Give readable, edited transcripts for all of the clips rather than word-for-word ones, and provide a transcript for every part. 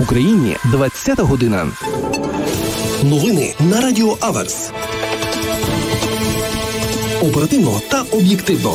Україні 20 година. Новини на Радіо Аверс. Оперативно та об'єктивно.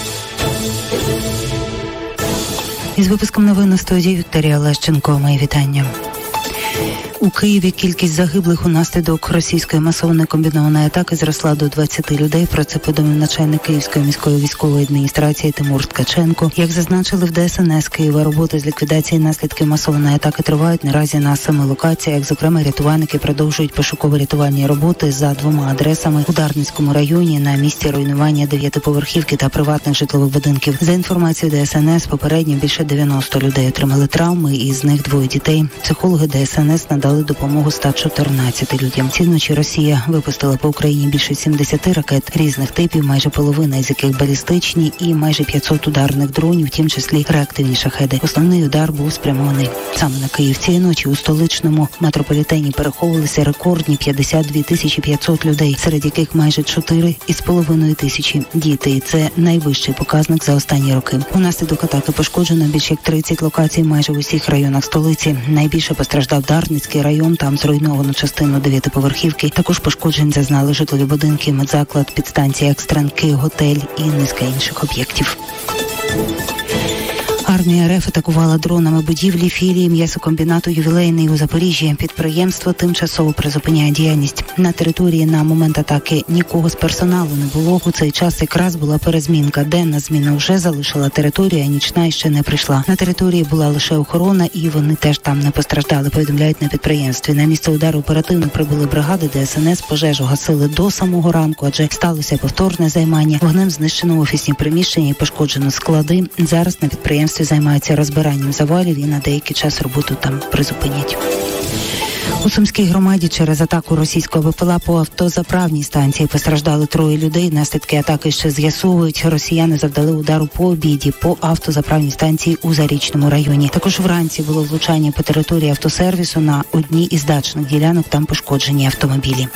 Із випуском новин у студії Вікторія Лещенко. Мої вітання. У Києві кількість загиблих унаслідок російської масованої комбінованої атаки зросла до 20 людей. Про це повідомив начальник Київської міської військової адміністрації Тимур Ткаченко. Як зазначили в ДСНС Києва, роботи з ліквідації наслідків масованої атаки тривають наразі на 7 локаціях. Зокрема, рятувальники продовжують пошуково-рятувальні роботи за 2 адресами у Дарницькому районі на місці руйнування 9-поверхівки та приватних житлових будинків. За інформацією ДСНС, попередньо більше 90 людей отримали травми, із них 2 дітей. Психологи ДСНС надали допомогу 114 людям. Цієї ночі Росія випустила по Україні більше 70 ракет різних типів, майже половина із яких балістичні, і майже 500 ударних дронів, в тім числі реактивні шахеди. Основний удар був спрямований саме на Київ. Цієї ночі у столичному метрополітені переховувалися рекордні 52 500 людей, серед яких майже 4,5 тисячі діти. І це найвищий показник за останні роки. Унаслідок атаки пошкоджено більше як 30 локацій майже в усіх районах столиці. Найбільше постраждав Дарницький район, там зруйновано частину 9-поверхівки. Також пошкоджень зазнали житлові будинки, медзаклад, підстанція Екстренки, готель і низка інших об'єктів. Армія РФ атакувала дронами будівлі філії м'ясокомбінату «Ювілейний» у Запоріжжі. Підприємство тимчасово призупиняє діяльність. На території на момент атаки нікого з персоналу не було. У цей час якраз була перезмінка. Денна зміна вже залишила територію, а нічна ще не прийшла. На території була лише охорона, і вони теж там не постраждали, повідомляють на підприємстві. На місце удару оперативно прибули бригади ДСНС, пожежу гасили до самого ранку, адже сталося повторне займання. Вогнем знищено офісні приміщення і пошкоджено склади. Зараз на підприємстві займаються розбиранням завалів і на деякий час роботу там призупинять. У Сумській громаді через атаку російського БПЛА по автозаправній станції постраждали 3 людей. Наслідки атаки ще з'ясовують. Росіяни завдали удару по обіді по автозаправній станції у Зарічному районі. Також вранці було влучання по території автосервісу. На одній із дачних ділянок там пошкоджені автомобілі.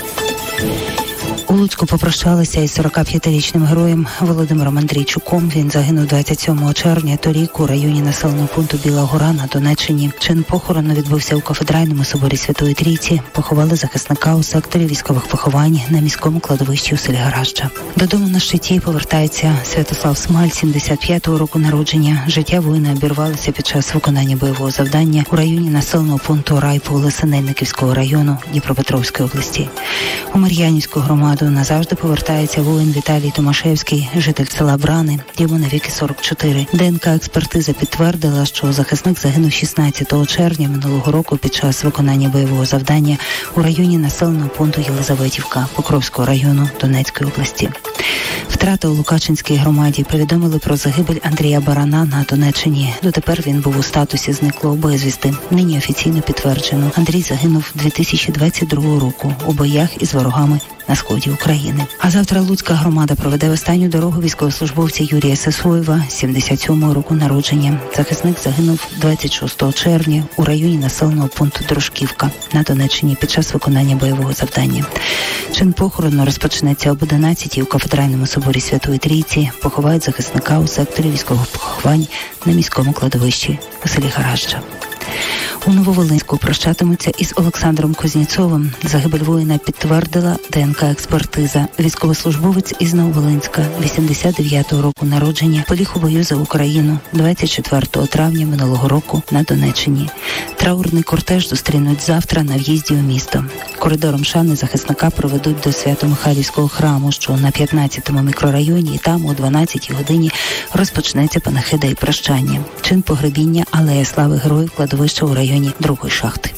У Луцьку попрощалися із 45-річним героєм Володимиром Андрійчуком. Він загинув 27 червня торік у районі населеного пункту Біла Гора на Донеччині. Чин похорону відбувся у кафедральному соборі Святої Трійці. Поховали захисника у секторі військових поховань на міському кладовищі у селі Гаражджа. Додому на щиті повертається Святослав Смаль, 75-го року народження. Життя воїна обірвалося під час виконання бойового завдання у районі населеного пункту Райполе Синельниківського району Дніпропетровської області. У Мар'янівську громаду назавжди повертається воїн Віталій Томашевський, житель села Брани, йому навіки 44. ДНК-експертиза підтвердила, що захисник загинув 16 червня минулого року під час виконання бойового завдання у районі населеного пункту Єлизаветівка Покровського району Донецької області. Втрати у Лукачинській громаді. Повідомили про загибель Андрія Барана на Донеччині. Дотепер він був у статусі зниклого безвісти. Нині офіційно підтверджено. Андрій загинув 2022 року у боях із ворогами на сході України. А завтра Луцька громада проведе останню дорогу військовослужбовця Юрія Сисоєва, 77-го року народження. Захисник загинув 26 червня у районі населеного пункту Дружківка на Донеччині під час виконання бойового завдання. Чин похорону розпочнеться об 11-й у кафедральному соборі Святої Трійці. Поховають захисника у секторі військових поховань на міському кладовищі у селі Гаражджа. У Нововолинську прощатимуться із Олександром Кузнєцовим. Загибель воїна підтвердила ДНК-експертиза. Військовослужбовець із Нововолинська, 89-го року народження, поліг у бою за Україну 24 травня минулого року на Донеччині. Траурний кортеж зустрінуть завтра на в'їзді у місто. Коридором шани захисника проведуть до Свято-Михайлівського храму, що на 15-му мікрорайоні, і там о 12-й годині розпочнеться панахида і прощання. Чин погребіння Алея Слави Героїв кладовища у районі 2-ї шахти.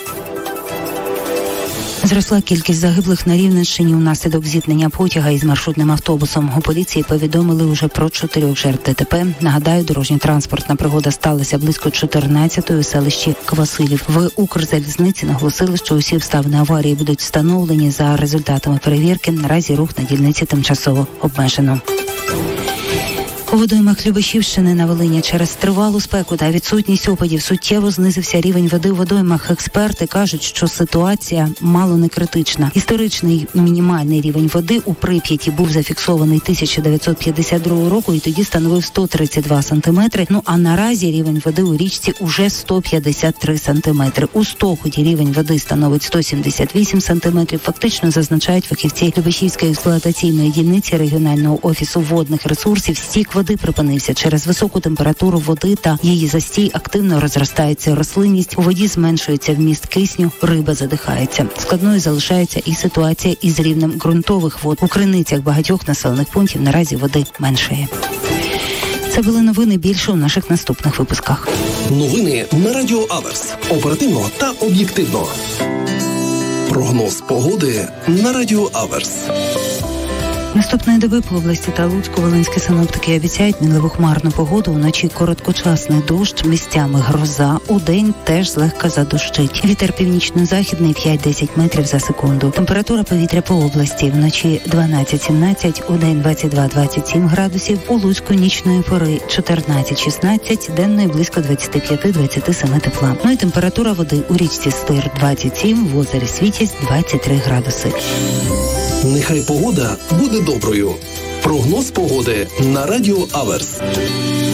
Зросла кількість загиблих на Рівненщині унаслідок зіткнення потяга із маршрутним автобусом. У поліції повідомили уже про 4 жертв ДТП. Нагадаю, дорожньо-транспортна пригода сталася близько 14-ї у селищі Квасилів. В Укрзалізниці наголосили, що усі обставини аварії будуть встановлені за результатами перевірки. Наразі рух на дільниці тимчасово обмежено. У водоймах Любешівщини на Волині через тривалу спеку та відсутність опадів суттєво знизився рівень води у водоймах. Експерти кажуть, що ситуація мало не критична. Історичний мінімальний рівень води у Прип'яті був зафіксований 1952 року і тоді становив 132 сантиметри. А наразі рівень води у річці уже 153 сантиметри. У Стоході рівень води становить 178 сантиметрів. Фактично, зазначають фахівці Любешівської експлуатаційної дільниці регіонального офісу водних ресурсів, стік води припинився. Через високу температуру води та її застій активно розростається рослинність, у воді зменшується вміст кисню, риба задихається. Складною залишається і ситуація із рівнем ґрунтових вод. У криницях багатьох населених пунктів наразі води меншає. Це були новини, більше у наших наступних випусках. Новини на Радіо Аверс. Оперативно та об'єктивно. Прогноз погоди на Радіо Аверс. Наступної доби по області та Луцьку волинські синоптики обіцяють мінливу хмарну погоду. Вночі короткочасний дощ, місцями гроза. Удень теж злегка задощить. Вітер північно-західний 5-10 метрів за секунду. Температура повітря по області. Вночі 12-17, удень 22-27 градусів. У Луцьку нічної пори 14-16, денної близько 25-27 тепла. І температура води у річці Стир 27, в озері Світязь 23 градуси. Нехай погода буде доброю. Прогноз погоди на Радіо Аверс.